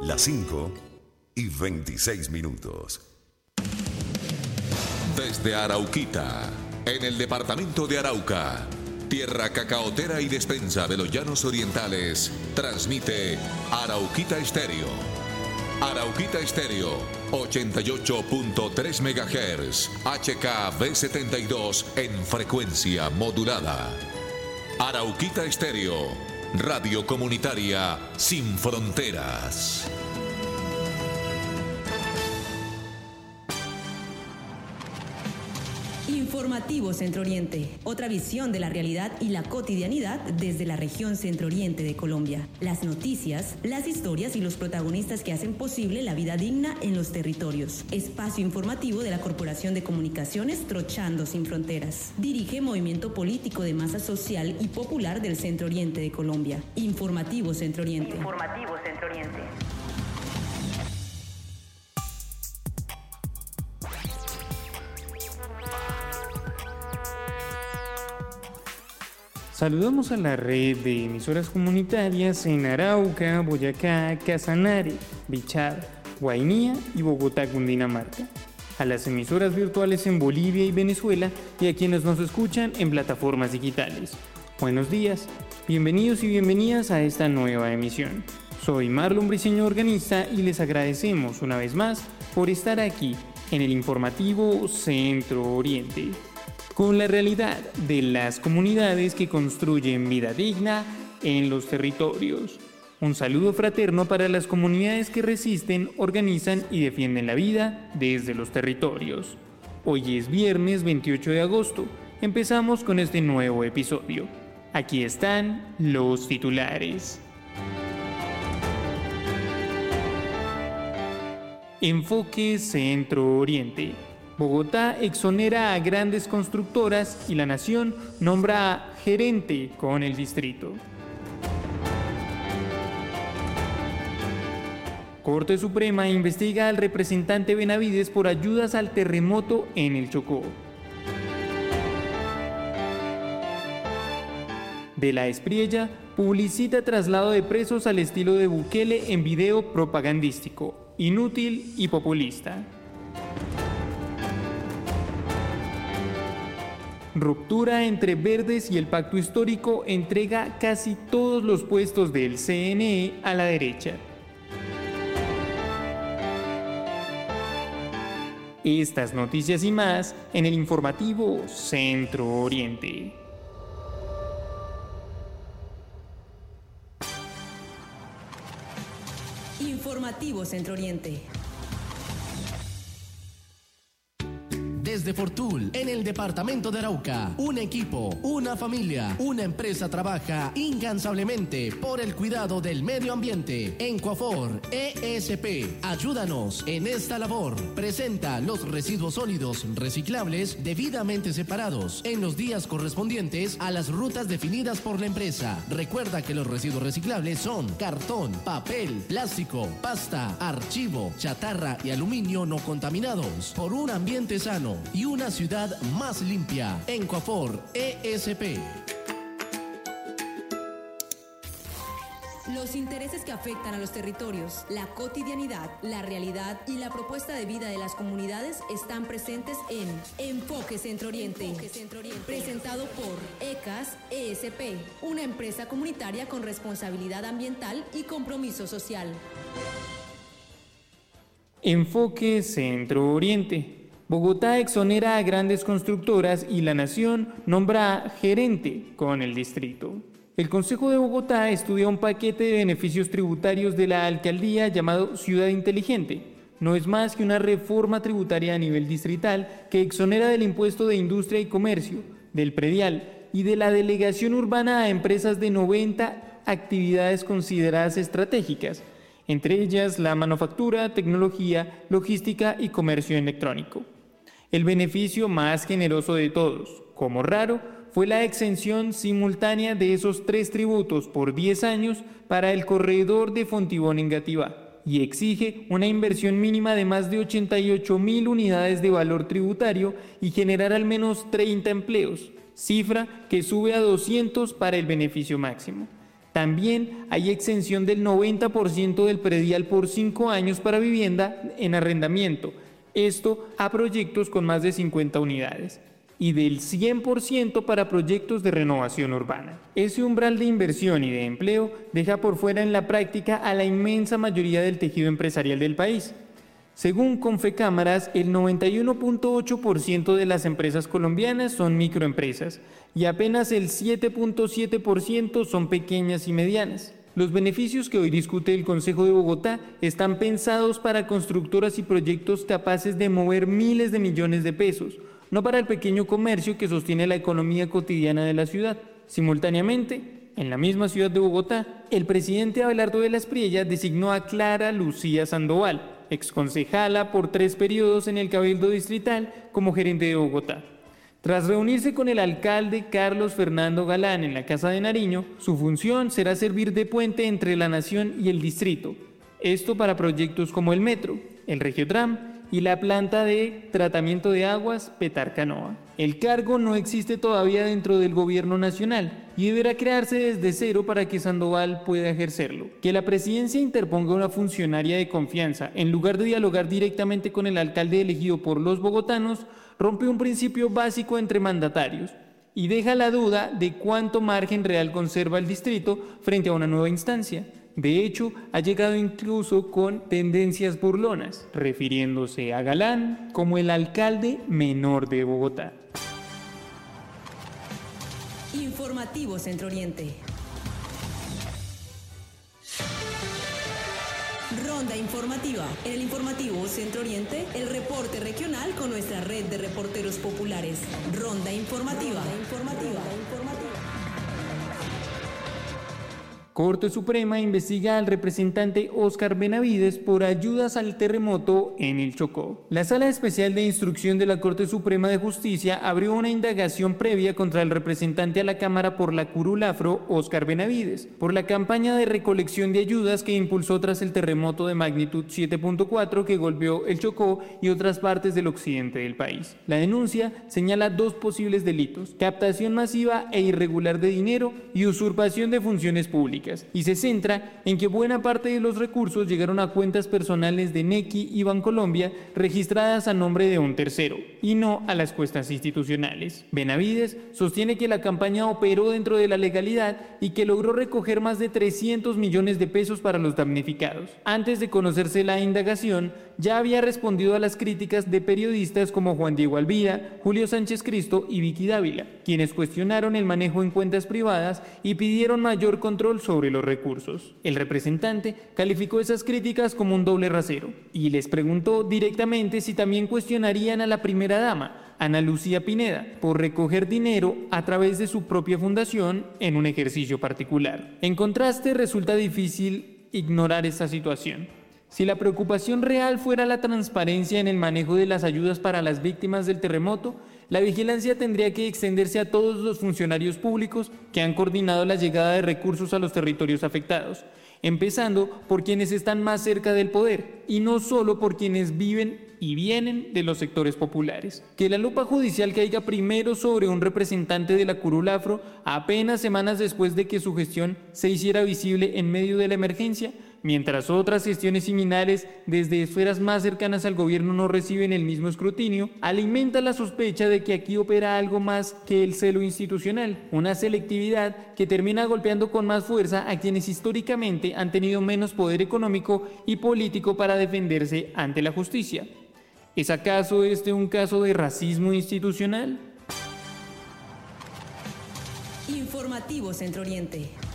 Las 5:26. Desde Arauquita, en el departamento de Arauca, tierra cacaotera y despensa de los llanos orientales, transmite Arauquita Estéreo. Arauquita Estéreo, 88.3 MHz, HKB72 en frecuencia modulada. Arauquita Estéreo, radio comunitaria sin fronteras. Informativo Centro Oriente, otra visión de la realidad y la cotidianidad desde la región Centro Oriente de Colombia. Las noticias, las historias y los protagonistas que hacen posible la vida digna en los territorios. Espacio informativo de la Corporación de Comunicaciones Trochando Sin Fronteras. Dirige Movimiento Político de Masa Social y Popular del Centro Oriente de Colombia. Informativo Centro Oriente. Informativo Centro Oriente. Saludamos a la red de emisoras comunitarias en Arauca, Boyacá, Casanare, Bichada, Guainía y Bogotá, Cundinamarca. A las emisoras virtuales en Bolivia y Venezuela y a quienes nos escuchan en plataformas digitales. Buenos días, bienvenidos y bienvenidas a esta nueva emisión. Soy Marlon Briceño, organista, y les agradecemos una vez más por estar aquí en el informativo Centro Oriente, con la realidad de las comunidades que construyen vida digna en los territorios. Un saludo fraterno para las comunidades que resisten, organizan y defienden la vida desde los territorios. Hoy es viernes 28 de agosto. Empezamos con este nuevo episodio. Aquí están los titulares. Enfoque Centro Oriente. Bogotá exonera a grandes constructoras y la Nación nombra a gerente con el distrito. Corte Suprema investiga al representante Benavides por ayudas al terremoto en el Chocó. De la Espriella publicita traslado de presos al estilo de Bukele en video propagandístico, inútil y populista. Ruptura entre Verdes y el Pacto Histórico entrega casi todos los puestos del CNE a la derecha. Estas noticias y más en el informativo Centro Oriente. Informativo Centro Oriente. Desde Fortul, en el departamento de Arauca, un equipo, una familia, una empresa trabaja incansablemente por el cuidado del medio ambiente. Encuafor ESP, ayúdanos en esta labor. Presenta los residuos sólidos reciclables debidamente separados en los días correspondientes a las rutas definidas por la empresa. Recuerda que los residuos reciclables son cartón, papel, plástico, pasta, archivo, chatarra y aluminio no contaminados, por un ambiente sano y una ciudad más limpia. Encuafor ESP. Los intereses que afectan a los territorios, la cotidianidad, la realidad y la propuesta de vida de las comunidades están presentes en Enfoque Centro Oriente, presentado por ECAS ESP, una empresa comunitaria con responsabilidad ambiental y compromiso social. Enfoque Centro Oriente. Bogotá exonera a grandes constructoras y la Nación nombra a gerente con el distrito. El Consejo de Bogotá estudia un paquete de beneficios tributarios de la alcaldía llamado Ciudad Inteligente. No es más que una reforma tributaria a nivel distrital que exonera del impuesto de industria y comercio, del predial y de la delegación urbana a empresas de 90 actividades consideradas estratégicas, entre ellas la manufactura, tecnología, logística y comercio electrónico. El beneficio más generoso de todos, como raro, fue la exención simultánea de esos 3 tributos por 10 años para el corredor de Fontibón-Engativá y exige una inversión mínima de más de 88.000 unidades de valor tributario y generar al menos 30 empleos, cifra que sube a 200 para el beneficio máximo. También hay exención del 90% del predial por 5 años para vivienda en arrendamiento, esto a proyectos con más de 50 unidades, y del 100% para proyectos de renovación urbana. Ese umbral de inversión y de empleo deja por fuera en la práctica a la inmensa mayoría del tejido empresarial del país. Según Confecámaras, el 91.8% de las empresas colombianas son microempresas y apenas el 7.7% son pequeñas y medianas. Los beneficios que hoy discute el Consejo de Bogotá están pensados para constructoras y proyectos capaces de mover miles de millones de pesos, no para el pequeño comercio que sostiene la economía cotidiana de la ciudad. Simultáneamente, en la misma ciudad de Bogotá, el presidente Abelardo de la Espriella designó a Clara Lucía Sandoval, exconcejala por 3 periodos en el Cabildo Distrital, como gerente de Bogotá. Tras reunirse con el alcalde Carlos Fernando Galán en la Casa de Nariño, su función será servir de puente entre la nación y el distrito. Esto para proyectos como el metro, el Regiotram y la planta de tratamiento de aguas Petarcanoa. El cargo no existe todavía dentro del gobierno nacional y deberá crearse desde cero para que Sandoval pueda ejercerlo. Que la presidencia interponga una funcionaria de confianza en lugar de dialogar directamente con el alcalde elegido por los bogotanos rompe un principio básico entre mandatarios y deja la duda de cuánto margen real conserva el distrito frente a una nueva instancia. De hecho, ha llegado incluso con tendencias burlonas, refiriéndose a Galán como el alcalde menor de Bogotá. Informativo Centro Oriente. Ronda informativa. En el informativo Centro Oriente, el reporte regional con nuestra red de reporteros populares. Ronda informativa. Corte Suprema investiga al representante Óscar Benavides por ayudas al terremoto en el Chocó. La Sala Especial de Instrucción de la Corte Suprema de Justicia abrió una indagación previa contra el representante a la Cámara por la Curul Afro, Óscar Benavides, por la campaña de recolección de ayudas que impulsó tras el terremoto de magnitud 7.4 que golpeó el Chocó y otras partes del occidente del país. La denuncia señala 2 posibles delitos: captación masiva e irregular de dinero y usurpación de funciones públicas. Y se centra en que buena parte de los recursos llegaron a cuentas personales de Nequi y Bancolombia registradas a nombre de un tercero y no a las cuentas institucionales. Benavides sostiene que la campaña operó dentro de la legalidad y que logró recoger más de 300 millones de pesos para los damnificados. Antes de conocerse la indagación, ya había respondido a las críticas de periodistas como Juan Diego Alvira, Julio Sánchez Cristo y Vicky Dávila, quienes cuestionaron el manejo en cuentas privadas y pidieron mayor control sobre los recursos. El representante calificó esas críticas como un doble rasero y les preguntó directamente si también cuestionarían a la primera dama, Ana Lucía Pineda, por recoger dinero a través de su propia fundación en un ejercicio particular. En contraste, resulta difícil ignorar esta situación. Si la preocupación real fuera la transparencia en el manejo de las ayudas para las víctimas del terremoto, la vigilancia tendría que extenderse a todos los funcionarios públicos que han coordinado la llegada de recursos a los territorios afectados, empezando por quienes están más cerca del poder y no solo por quienes viven y vienen de los sectores populares. Que la lupa judicial caiga primero sobre un representante de la Curul Afro apenas semanas después de que su gestión se hiciera visible en medio de la emergencia, mientras otras gestiones similares desde esferas más cercanas al gobierno no reciben el mismo escrutinio, alimenta la sospecha de que aquí opera algo más que el celo institucional, una selectividad que termina golpeando con más fuerza a quienes históricamente han tenido menos poder económico y político para defenderse ante la justicia. ¿Es acaso este un caso de racismo institucional? Informativo Centro Oriente.